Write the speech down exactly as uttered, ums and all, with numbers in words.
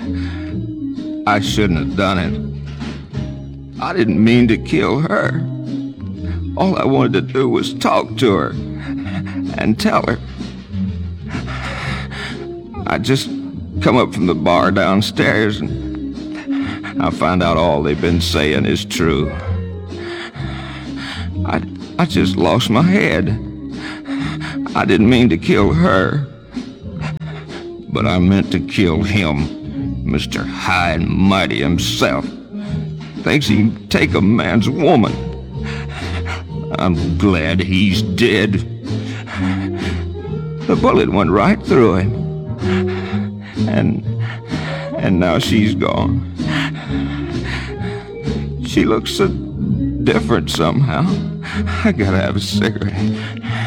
I shouldn't have done it. I didn't mean to kill her. All I wanted to do was talk to her and tell her. I just come up from the bar downstairs and I find out all they've been saying is true. I, I just lost my head. I didn't mean to kill her, but I meant to kill him, Mister High and Mighty himself. Thinks he can take a man's woman. I'm glad he's dead. The bullet went right through him. And and now she's gone. She looks so different somehow. I gotta have a cigarette.